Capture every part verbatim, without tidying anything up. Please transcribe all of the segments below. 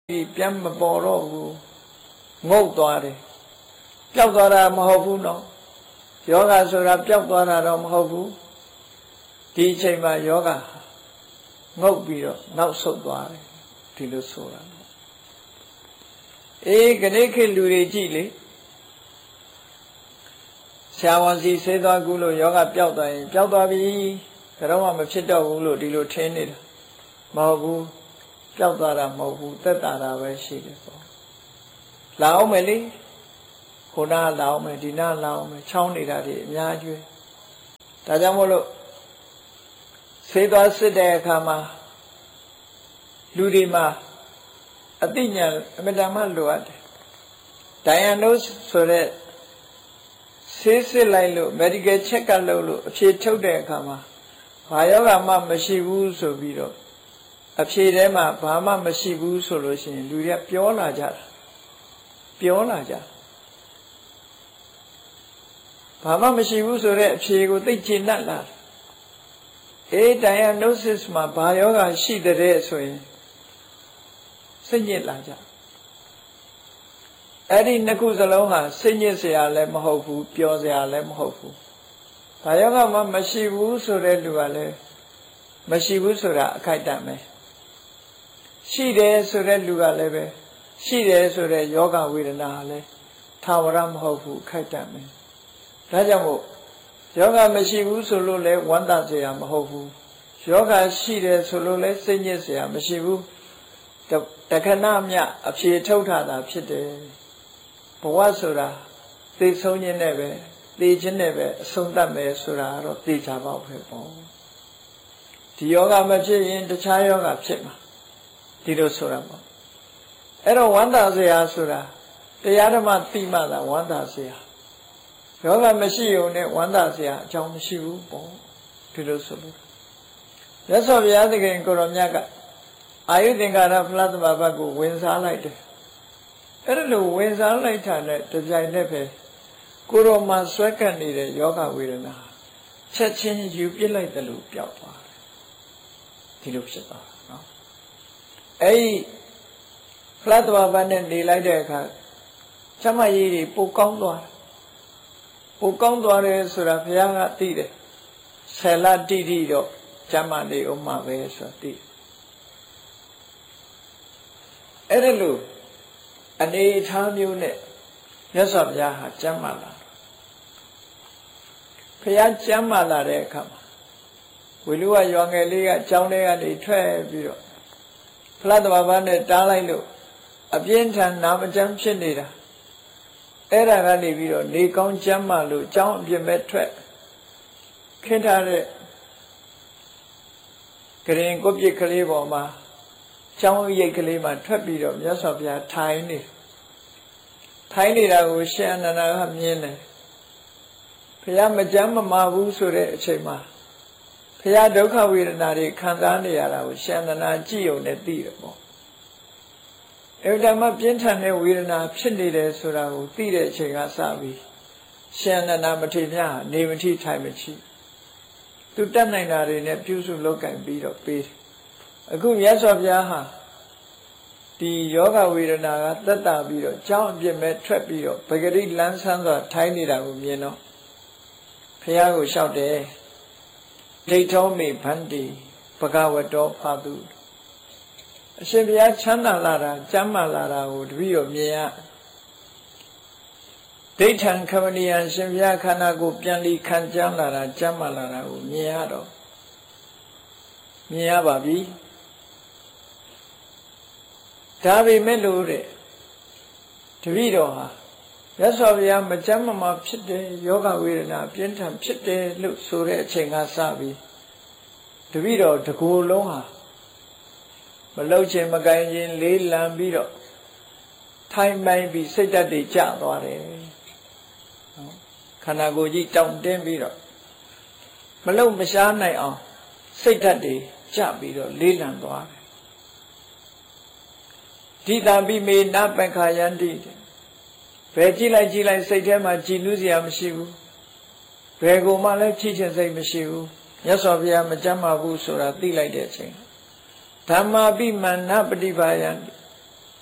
ပြန်မပေါ်တော့ဘူးငုတ်သွားတယ်ပျောက်သွားတာမဟုတ်ဘူးနော်ယောဂဆိုတာပျောက်သွားတာတော့မဟုတ်ဘူးဒီအချိန်မှာယောဂငုတ်ပြီးတော့နောက်ဆုတ်သွားတယ်ဒီလိုဆိုတာအေးခဏခေတ်လူတွေကြည့်လေဆရာဝန်စီဆေးသွားကူလို့ယောဂပျောက်သွားရင်ပျောက်သွားပြီကတော့မှမဖြစ်တော့ဘူးလို့ဒီလိုထင်နေတာမဟုတ်ဘူးပျောက်သွားတာမဟုတ်ဘူးသက်သာတာပဲရှိတယ်ပေါ့လာအောင်မယ်လေခုနလာအောင်မယ်ဒီနာလာအောင်မယ်ချောင်းနေတာတွေအများကြီးဒါကြောင့်မို့လို့ဆေးသွားစစ်တဲ့အခါမှာလူတွေမှာအသိဉာဏ်အမြဲတမ်းလိုအပ်တယ် diagnose ဆိုတဲ့ဆေးစစ်လိုက်လို့ medical check ကလုပ်လို့အဖြေထုတ်တဲ့အခါမှာဘာယောဂမှမရှိဘူးဆိုပြီးတော့အဖြေထဲမှာဘာမှမရှိဘူးဆိုလို့ရှိရင်လူတွေကပြောလာကြတာပြောလာကြဘာမှမရှိဘူးဆိုတဲ့အဖြေကိုသိကျင်တတ်လာအေး diagnosis မှာဘာယောဂရှိတဲ့ဆိုရင်စိတ်ညစ်လာကြအဲ့ဒီနှစ်ခုစလုံးဟာစိတ်ညစ်စရာလည်းမဟုတ်ဘူးပျော်စရာလည်းမဟုတ်ဘူးဘာယောဂမှမရှိဘူးဆိုတဲ့လူကလည်းမရှိဘူးဆိုတာအခိုက်အတန့်ပဲရှိတယ်ဆိုတဲ့လူကလည်းပဲရှိတယ်ဆိုတဲ့ယောဂဝေဒနာလည်းထာဝရမဟုတ်ဘူးအခိုက်အတန့်ပဲဒါကြောင့်မို့ယောဂမရှိဘူးဆိုလို့လည်းဝမ်းသာစရာမဟုတ်ဘူးယောဂရှိတယ်ဆိုလို့လည်းစိတ်ညစ်စရာမရှိဘူးတခဏမြအဖြေထုတ်ထားတာဖြစ်တယ်ဘဝဆိုတာသိဆုံးခြင်းနဲ့ပဲသိခြင်းနဲ့ပဲအဆုံးသတ်မယ်ဆိုတာတော့သိချပါပဲပေါ့ဒီယောဂမဖြစ်ရင်တခြားယောဂဖြစ်မှာဒီလိုဆိုတာပေါ့အဲ့တော့ဝမ်းသာစရာဆိုတာတရားဓမ္မသိမှသာဝမ်းသာစရာယောဂမရှိုံနဲ့ဝမ်းသာစရာအကြောင်းမရှိဘူးပေါ့ဒီလိုဆိုလို့ရသော်ဘုရားသခင်ကိုရောမြတ်ကအာယုသင်္ကာရဖလားသမဘတ်ကိုဝင်စားလိုက်တယ်အဲ့ဒါလိုဝင်စားလိုက်တာနဲ့တပြိုင်နက်ပဲကိုရောမှာဆွဲကပ်နေတဲ့ယောဂဝေဒနာချက်ချင်းယူပြစ်လိုက်တယ်လို့ပြောက်သွားတယ်ဒီလိုဖြစ်သွားတာနော်အဲ့ဒီဖလားသမဘတ်နဲ့နေလိုက်တဲ့အခါချမ်းမကြီးတွေပိုကောင်းသွားတယ်ပိုကောင်းသွားတယ်ဆိုတာဘုရားကသိတယ်ဆယ်လတိတိတော့ချမ်းမနေအောင်မှာပဲဆိုတာသိတယ်အဲ့ဒါလို့အနေအထားမျိုးနဲ့မြတ်စွာဘုရားဟာကျမ်းမာလာဘုရားကျမ်းမာလာတဲ့အခါမှာဝေလူဝရွာငယ်လေးကကျောင်းထဲကနေထွက်ပြီးတော့ဖလားတဘာဘာနဲ့တားလိုက်လို့အပြင်းထန်နာမကျမ်းဖြစ်နေတာအဲ့ဒါကနေပြီးတော့နေကောင်းကျမ်းမာလို့ကျောင်းအပြင်မဲ့ထွက်ခင်းထားတဲ့ကရင်ကိုပြစ်ကလေးပေါ်မှာကျောင်းရိပ်ကလေးမှာထွက်ပြီးတော့မြတ်စွာဘုရားထိုင်နေထိုင်နေတာကိုရှင်အနန္ဒာကမြင်တယ်ဘုရားမကြမ်းမမာဘူးဆိုတဲ့အချိန်မှာဘုရားဒုက္ခဝေဒနာတွေခံစားနေရတာကိုရှင်အနန္ဒာကြည့်ုံနဲ့သိတယ်ပေါ့အဲ့ဒါမှပြင်းထန်တဲ့ဝေဒနာဖြစ်နေတယ်ဆိုတာကိုသိတဲ့အချိန်ကစပြီးရှင်အနန္ဒာမထေရနေမထိထိုင်မချိသူတတ်နိုင်တာတွေနဲ့ပြုစုလုပ်ကင်ပြီးတော့ပေးတယ်အခုမြတ်စွာဘုရားဟာဒီယောဂဝေဒနာကသက်တာပြီးတော့ကြောင်းအပြစ်မဲ့ထွက်ပြီးတော့ပဂရိလန်းဆန်းစွာထိုင်းနေတာကိုမြင်တော့ဘုရားကိုလျှောက်တယ်ဒိဋ္ဌောမေဗန္တိဘဂဝတောဖာတုအရှင်ဘုရားချမ်းသာလာတာကျမ်းမာလာတာကိုတပည့်တော်မြင်ရဒိဋ္ဌံခမနိယံရှင်ဘုရားခန္ဓာကိုပြန်လီခံကြမ်းလာတာကျမ်းမာလာတာကိုမြင်ရတော့မြင်ရပါပြီဒါပေမဲ့လို့တဲ့တပည့်တော်ဟာမြတ်စွာဘုရားမကြမ်းမမာဖြစ်တယ်ယောဂဝေဒနာပြင်းထန်ဖြစ်တယ်လို့ဆိုတဲ့အချိန်ကစပြီးတပည့်တော်တကူလုံးဟာမလှုပ်ခြင်းမကိုင်ခြင်းလေးလံပြီးတော့ထိုင်မှန်ပြီးစိတ်ဓာတ်တွေကျသွားတယ်ခန္ဓာကိုယ်ကြီးတောင့်တင်းပြီးတော့မလှုပ်မရှားနိုင်အောင်စိတ်ဓာတ်တွေကျပြီးတော့လေးလံသွားတယ်ဒီတံပိမေနပက္ခယန္တိဘယ်ကြည့်လိုက်ကြည့်လိုက်စိတ်ထဲမှာကြည်နူးစရာမရှိဘူးဘယ်ကိုမှလည်းချစ်ချင်စိတ်မရှိဘူးမြတ်စွာဘုရားမကြမ်းပါဘူးဆိုတာသိလိုက်တဲ့အချိန်ဓမ္မာပိမန္နပฏิဘာယံ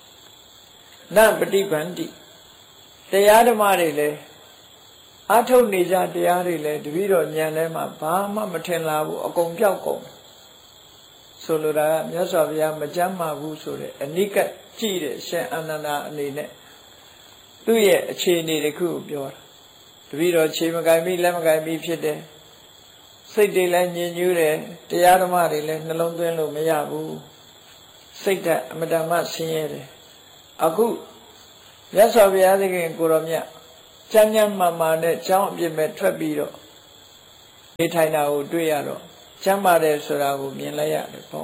na pati bandi tayada mari le athau neja tayari le dviro nyan le ma ba ma ma thin la bu akong pyauk kong so lo da Myat Swa Bhuya ma cham ma bu so de anikat ji de Shin Ananda ane ne tu ye ache ne takhu ko pyo ta dviro che ma kai mi let ma kai mi phit de siat de le nyin nyu de tayada mari le nalong twin lo ma ya bu siat dat amata ma sin ye de aku Myat Swa Bhuya thai kin ko ro Myat cham cham ma ma ne chaung apit me thwat pi do ne thai na ko twai ya do cham pa de soda ko myin lai yade pho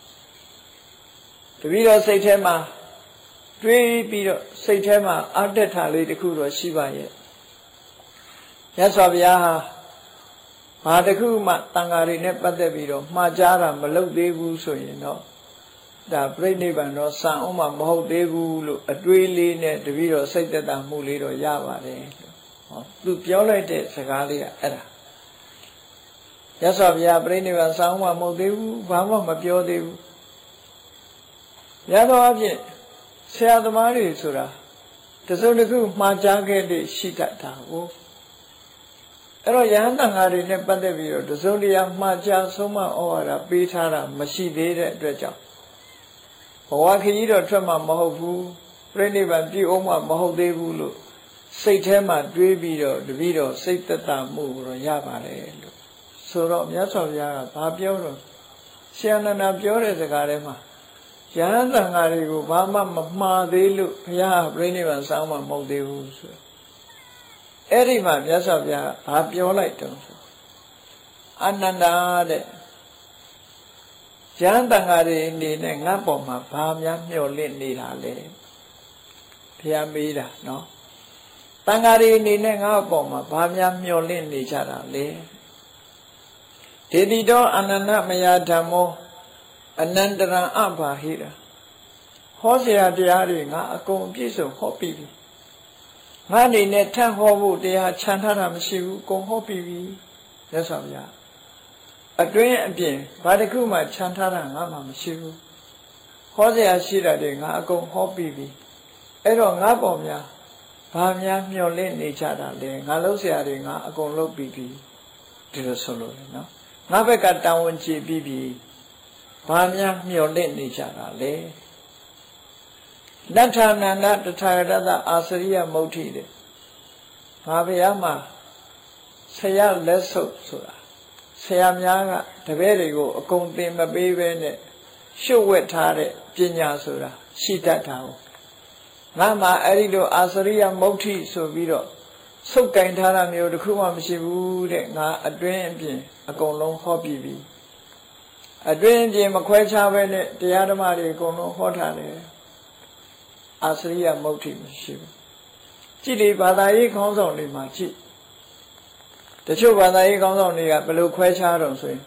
tpiro siat the ma twai pi do siat the ma atat tha le takhu do shi ba ye Myat Swa Bhuya ha ba takhu ma tangga ri ne pattat pi do ma cha ta ma lauk the bu so yin do da Piဋိနိဗ္ဗာန်တော့စံအောင်မှမဟုတ်သေးဘူးလို့အတွေးလေးနဲ့တပည့်တော်စိတ်သက်သာမှုလေးတော့ရပါတယ်လို့ဟောသူပြောလိုက်တဲ့စကားလေးကအဲ့ဒါMyat Swa Bhuya Piဋိနိဗ္ဗာန်စံအောင်မှမဟုတ်သေးဘူးဘာမှမပြောသေးဘူးရသောအဖြစ်ဆရာသမားတွေဆိုတာတစုံတစ်ခုမှားကြားခဲ့တဲ့ရှိတတ်တာကိုအဲ့တော့ယဟန်တန်ဃာတွေနဲ့ပတ်သက်ပြီးတော့တစုံတရာမှားကြားဆုံးမဩဝါဒပေးထားတာမရှိသေးတဲ့အတွက်ကြောင့်ဘဝခရီးတော့ထွက်မှာမဟုတ်ဘူးပြိဋိဘံပြည့်အောင်မှာမဟုတ်သေးဘူးလို့စိတ်ထဲမှာတွေးပြီးတော့တပည့်တော်စိတ်သက်သာမှုကိုရပါတယ်လို့ဆိုတော့Myat Swa Bhuyaကဘာပြောတော့ရှင်အနန္ဒာပြောတဲ့စကားထဲမှာယဟန်တန်ဃာတွေကိုဘာမှမမှားသေးလို့ဘုရားပြိဋိဘံစောင်းမှာမဟုတ်သေးဘူးဆိုအဲ့ဒီမှာMyat Swa Bhuyaကဘာပြောလိုက်တော့ဆိုအနန္ဒာတဲ့ယဟန်တန်ဃာတွေအနေနဲ့ငါ့ပေါ်မှာဘာများမျှော်လင့်နေတာလဲဘုရားမေးတာနော်တန်ဃာတွေအနေနဲ့ငါ့အပေါ်မှာဘာများမျှော်လင့်နေကြတာလဲဒေတိတောအနန္တမယဓမ္မောအနန္တရံအဘာဟိတာဟောเสียတရားတွေငါအကုန်ပြည့်စုံဟောပြီးပြီငါအနေနဲ့ထပ်ဟောဖို့တရားခြံထားတာမရှိဘူးအကုန်ဟောပြီးပြီမြတ်စွာဘုရားအတွင်းအပြင်ဘာတစ်ခုမှခြံထားတာငါမှမရှိဘူးဟောเสียရှိတာတွေငါအကုန်ဟောပြီးပြီအဲ့တော့ငါပေါ်များဘာများမျှော်လင့်နေကြတာလဲငါလှုပ်เสียတွေငါအကုန်လုပ်ပြီးပြီဒီလိုဆိုလို့လေနော်ငါဘက်ကတာဝန်ကျေပြီးပြီဘာများမျှော်လင့်နေကြတာလဲနတ္ထာနန္ဒတထာဂတအာစရိယမုဋ္ဌိတဲ့ငါဘုရားမှာဆရာလက်ဆုပ်ဆိုတာဆရာများကတပည့်တွေကိုအကုန်သင်မပေးဘဲနဲ့ရှုပ်ဝက်ထားတဲ့ပညာဆိုတာရှိတတ်တာကိုငါမှအဲ့ဒီလိုအာစရိယမုဋ္ဌိဆိုပြီးတော့ဆုပ်ကင်ထားတာမျိုးတစ်ခုမှမရှိဘူးတဲ့ငါအတွင်းအပြင်အကုန်လုံးဟောပြီးပြီအတွင်းအပြင်မခွဲခြားဘဲနဲ့တရားဓမ္မတွေအကုန်လုံးဟောထားတယ်အာစရိယမုဋ္ဌိမရှိဘူးကြည့်လေဘာသာရေးခေါင်းဆောင်တွေမှာကြည့်တချို့ဘာသာရေးခေါင်းဆောင်တွေကဘယ်လိုခွဲခြားတော့ဆိုရင်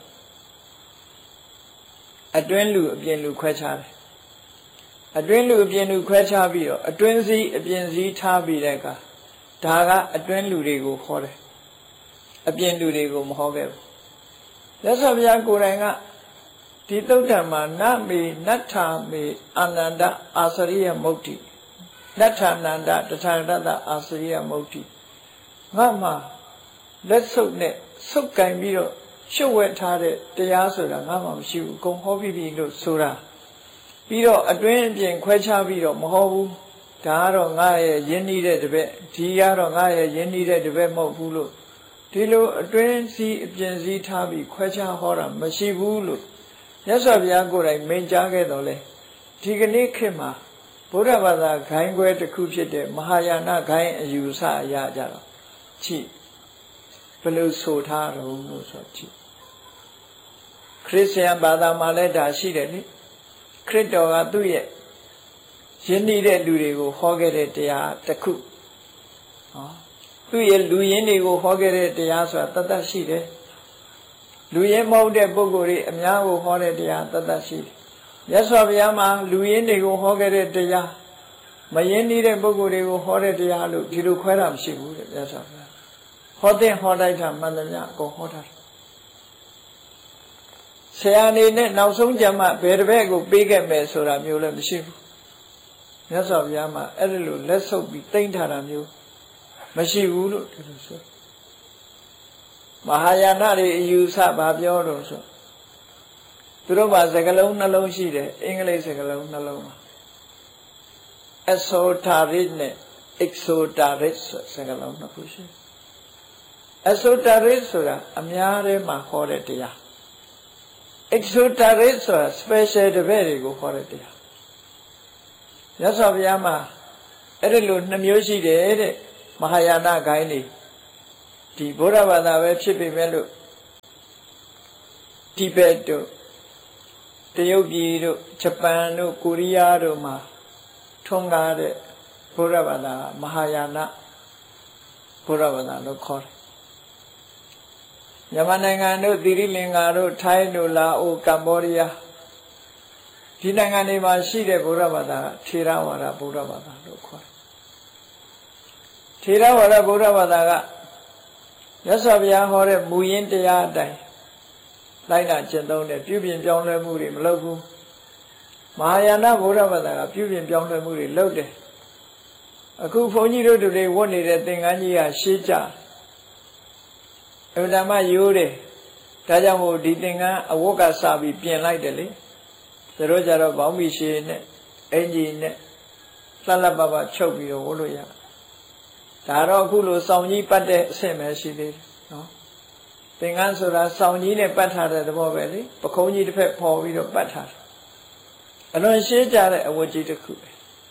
အတွင်းလူအပြင်လူခွဲခြားတယ်အတွင်းလူအပြင်လူခွဲခြားပြီးတော့အတွင်းစည်းအပြင်စည်းထားပြီးတဲ့အခါဒါကအတွင်းလူတွေကိုဟောတယ်အပြင်လူတွေကိုမဟောခဲ့ဘူးမြတ်စွာဘုရားကိုယ်တိုင်ကဒီသုတ်တံမှာနမေနတ္ထာမေအာနန္ဒအာစရိယမုဋ္ဌိနတ္ထာနန္ဒတထာဂတအာစရိယမုဋ္ဌိငါမှာလက်ဆုပ်နဲ့ဆုပ်ကင်ပြီးတော့ရှုပ်ဝဲထားတဲ့တရားဆိုတာငါမှမရှိဘူးအကုန်ဟောပြီးပြီလို့ဆိုတာပြီးတော့အတွင်းအပြင်ခွဲခြားပြီးတော့မဟောဘူးဒါကတော့ငါရဲ့ယဉ်နေတဲ့တပည့်ဒီကတော့ငါရဲ့ယဉ်နေတဲ့တပည့်မဟုတ်ဘူးလို့ဒီလိုအတွင်းစည်းအပြင်စည်းထားပြီးခွဲခြားဟောတာမရှိဘူးလို့မြတ်စွာဘုရားကိုယ်တိုင်မိန့်ကြားခဲ့တော်လဲဒီကနေ့ခေတ်မှာဗုဒ္ဓဘာသာဂိုင်းခွဲတစ်ခုဖြစ်တဲ့မဟာယာနဂိုင်းအယူဆအရာကြတော့ကြည့်ဘယ်လိုဆိုထားတော့လို့ဆိုကြည့်ခရစ်ယာန်ဘာသာမှာလည်းဒါရှိတယ်လေခရစ်တော်ကသူ့ရဲ့ယဉ်နေတဲ့လူတွေကိုဟောခဲ့တဲ့တရားတစ်ခုဟောသူ့ရဲ့လူရင်းတွေကိုဟောခဲ့တဲ့တရားဆိုတာတသက်ရှိတယ်လူရင်းမဟုတ်တဲ့ပုဂ္ဂိုလ်တွေအများကိုဟောတဲ့တရားတသက်ရှိတယ်မြတ်စွာဘုရားမှာလူရင်းတွေကိုဟောခဲ့တဲ့တရားမရင်းနေတဲ့ပုဂ္ဂိုလ်တွေကိုဟောတဲ့တရားလို့ဒီလိုခွဲတာမရှိဘူးတဲ့မြတ်စွာဘုရားဟောတဲ့ဟောတိုက်တာမှန်သမျှကိုဟောတာဆရာအနေနဲ့နောက်ဆုံးကြမှာဘယ်တစ်ဘက်ကိုပေးခဲ့မယ်ဆိုတာမျိုးလည်းမရှိဘူးမြတ်စွာဘုရားမှာအဲ့ဒီလိုလက်ဆုပ်ပြီးတိမ့်ထားတာမျိုးမရှိဘူးလို့ဒီလိုဆိုမဟာယာနတွေအယူဆဘာပြောတော့ဆိုသူတို့မှာစကားလုံးနှလုံးရှိတယ်အင်္ဂလိပ်စကားလုံးနှလုံးပါ esoteric နဲ့ exoteric ဆိုစကားလုံးနှစ်ခုရှိ esoteric ဆိုတာအများထဲမှာခေါ်တဲ့တရား exoteric ဆိုတာ special တပည့်တွေကိုခေါ်တဲ့တရားမြတ်စွာဘုရားမှာအဲ့ဒီလိုနှမျိုးရှိတယ်တဲ့မဟာယာနဂိုင်းတွေဒီဗုဒ္ဓဘာသာပဲဖြစ်ပေမဲ့လို့တိဘက်တို့တရုတ်ပြည်တို့ဂျပန်တို့ကိုရီးယားတို့မှာထွန်းကားတဲ့ဗုဒ္ဓဘာသာမဟာယာနဗုဒ္ဓဘာသာလို့ခေါ်တယ်မြန်မာနိုင်ငံတို့သီရိလင်္ကာတို့ထိုင်းတို့လာအိုကမ္ဘောဒီးယားဒီနိုင်ငံတွေမှာရှိတဲ့ဗုဒ္ဓဘာသာထေရဝါဒဗုဒ္ဓဘာသာလို့ခေါ်တယ်ထေရဝါဒဗုဒ္ဓဘာသာကမြတ်စွာဘုရားဟောတဲ့မူရင်းတရားအတိုင်းလိုက်နာကျင့်သုံးတဲ့ပြုပြင်ပြောင်းလဲမှုတွေမလုပ်ဘူးမဟာယာနဗုဒ္ဓဘာသာကပြုပြင်ပြောင်းလဲမှုတွေလုပ်တယ်အခုဘုန်းကြီးတို့တွေဝတ်နေတဲ့သင်္ကန်းကြီးကရှေးကြအမှန်တမ်းရိုးတယ်ဒါကြောင့်မို့ဒီသင်္ကန်းအဝတ်ကစပြီးပြင်လိုက်တယ်လေသူတို့ကြတော့ဘောင်းမီရှည်နဲ့အင်ဂျီနဲ့လှလှပပချုပ်ပြီးတော့ဝတ်လို့ရဒါတော့အခုလိုစောင်းကြီးပတ်တဲ့အဆင့်ပဲရှိသေးတယ်နော်သင်္ကန်းဆိုတာစောင်းကြီးနဲ့ပတ်ထားတဲ့သဘောပဲလေပခုံးကြီးတစ်ဖက်ဖော်ပြီးတော့ပတ်ထားတယ်အလွန်ရှင်းကြတဲ့အဝတ်ကြီးတစ်ခုပဲ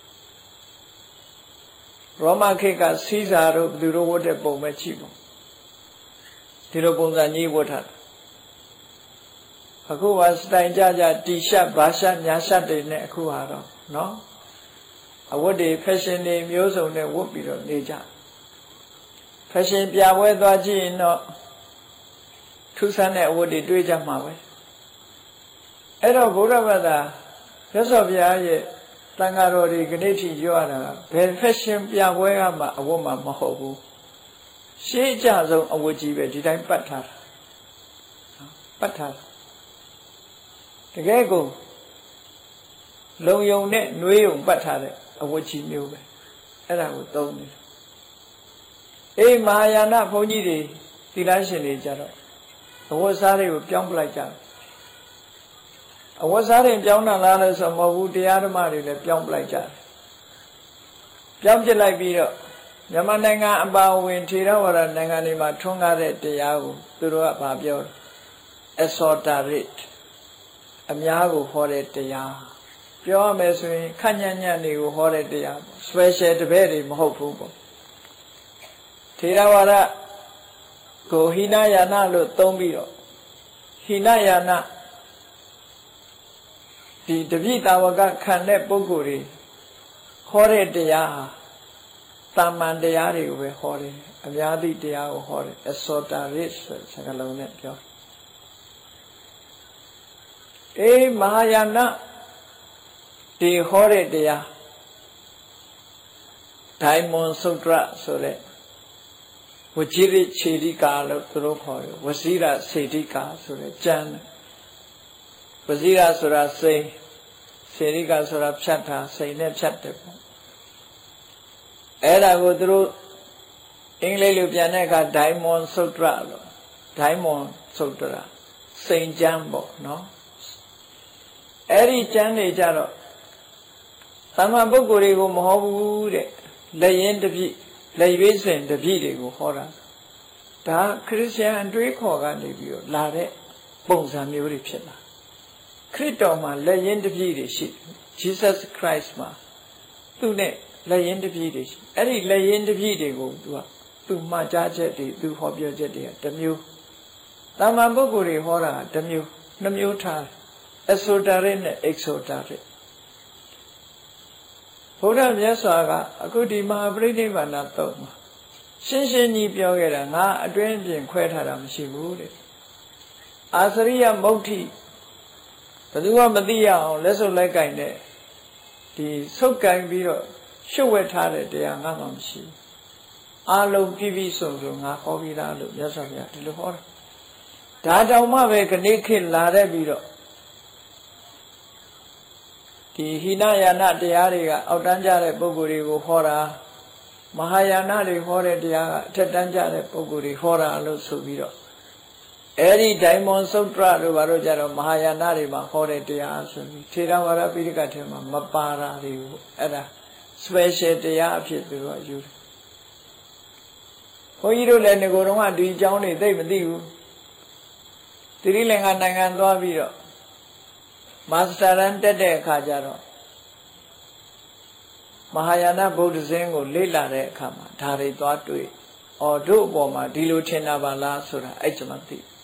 ရောမခေတ်ကစီးစာတို့ဘယ်သူတို့ဝတ်တဲ့ပုံပဲကြည့်ပုံဒီလိုပုံစံကြီးဝတ်ထားတယ်အခုကစတိုင်ကြကြတီရှပ်ဘာရှပ်ညာရှပ်တွေနဲ့အခုဟာတော့နော်အဝတ်တွေဖက်ရှင်တွေမျိုးစုံနဲ့ဝတ်ပြီးတော့နေကြဖက်ရှင်ပြပွဲသွားကြည့်ရင်တော့ထူးဆန်းတဲ့အဝတ်တွေတွေ့ကြမှာပဲအဲ့တော့ဗုဒ္ဓဘာသာမြတ်စွာဘုရားရဲ့တန်ဃာတော်တွေခဏထိပြောရတာဘယ်ဖက်ရှင်ပြပွဲကမှအဝတ်မှမဟုတ်ဘူးရှေးကြဆုံးအဝတ်ကြီးပဲဒီတိုင်းပတ်ထားတာပတ်ထားတာတကယ်ကိုလုံယုံနဲ့နှွေးယုံပတ်ထားတဲ့အဝတ်ကြီးမျိုးပဲအဲ့ဒါကိုသုံးတယ်အေးမဟာယာနဘုန်းကြီးတွေသီလရှင်တွေကြတော့အဝတ်စားတွေကိုပြောင်းပလိုက်ကြတယ်အဝတ်စားတွေပြောင်းတာလားလို့ဆိုမဟုတ်ဘူးတရားဓမ္မတွေလည်းပြောင်းပလိုက်ကြတယ်ပြောင်းပြလိုက်ပြီးတော့မြန်မာနိုင်ငံအပါအဝင်ထေရဝါဒနိုင်ငံတွေမှာထွန်းကားတဲ့တရားကိုသူတို့ကဗာပြောတယ် esoteric အများကိုဟောတဲ့တရားပြောရမယ်ဆိုရင်ခန့်ညံ့ညံ့တွေကိုဟောတဲ့တရား special တပည့်တွေမဟုတ်ဘူးပေါ့ထေရဝါဒကိုဟိနယာနလို့သုံးပြီးတော့ဟိနယာနဒီတပိတာဝကခံတဲ့ပုဂ္ဂိုလ်တွေဟောတဲ့တရားဟာတာမန်တရားတွေကိုပဲဟောတယ်အများသိတရားကိုဟောတယ် esoteric ဆိုတဲ့စကားလုံးနဲ့ပြောအေးမဟာယာနဒီဟောတဲ့တရားဒိုင်မွန်သုတ္တရဆိုတဲ့ဝจิริခြေတိကာလို့သူတို့ခေါ်တယ်ဝစီရစေတိကာဆိုတဲ့ကျမ်းဝစီရဆိုတာစိတ်စေတိကာဆိုတာဖြတ်တာစိတ်နဲ့ဖြတ်တယ်ပေါ့အဲ့ဒါကိုသူတို့အင်္ဂလိပ်လိုပြန်တဲ့အခါဒိုင်မွန်သုတ္တရလို့ဒိုင်မွန်သုတ္တရစိန်ကျမ်းပေါ့နော်အဲ့ဒီကျမ်းတွေကြတော့သမ္မာပုဂ္ဂိုလ်တွေကိုမဟောဘူးတဲ့လက်ရင်တပြည့်လက်ရွေးစင်တပြည့်တွေကိုဟောတာဒါခရစ်ယာန်အတွေးခေါ်ကနေပြီးတော့လာတဲ့ပုံစံမျိုးတွေဖြစ်လာခရစ်တော်မှာလက်ရင်တပြည့်တွေရှိ Jesus Christ မှာသူနဲ့လက်ရင်တပြည့်တွေရှိအဲ့ဒီလက်ရင်တပြည့်တွေကိုသူကသူမှားကြားချက်တွေသူဟောပြောချက်တွေကတစ်မျိုးသမ္မာပုဂ္ဂိုလ်တွေဟောတာကတစ်မျိုးနှမျိုးထားesoteric နဲ့ exoteric ဘုရားမြတ်စွာကအခုဒီမဟာပရိနိဗ္ဗာန်တော့မှာရှင်းရှင်းကြီးပြောခဲ့တာငါအတွင်းပြင်ခွဲထားတာမရှိဘူးတဲ့အာစရိယမုဋ္ဌိဘယ်သူမှမသိရအောင်လက်စုပ်လိုက်ကင်တဲ့ဒီဆုပ်ကင်ပြီးတော့ရှုပ်ဝဲထားတဲ့တရားငါမှမရှိဘူးအာလုံးပြည့်ပြည့်စုံစုံငါဟောပြီးသားလို့မြတ်စွာဘုရားဒီလိုဟောတာဒါတောင်မှပဲခဏခေတ်လာတဲ့ပြီးတော့ဒီဟိနယာနတရားတွေကအောက်တန်းကြတဲ့ပုဂ္ဂိုလ်တွေကိုဟောတာမဟာယာနတွေဟောတဲ့တရားကအထက်တန်းကြတဲ့ပုဂ္ဂိုလ်တွေဟောတာလို့ဆိုပြီးတော့အဲ့ဒီဒိုင်မွန်သုတ္တရတို့ဘာလို့ကြတော့မဟာယာနတွေမှာဟောတဲ့တရားဆိုပြီးထေရဝါဒပိဋကထဲမှာမပါတာတွေကိုအဲ့ဒါ special တရားအဖြစ်သူတို့ယူတယ်ဘုန်းကြီးတို့လည်းငကိုယ်တော့ကဒီအကြောင်းတွေသိမသိဘူးတိရိလင်္ကာနိုင်ငံသွားပြီးတော့မာစတာရန်တက်တဲ့အခါကျတော့မဟာယာနဗုဒ္ဓဇင်းကိုလေ့လာတဲ့အခါမှာဒါတွေသွားတွေ့အော်တို့အပေါ်မှာဒီလိုထင်တာပါလားဆိုတာအဲ့ကျမှသိ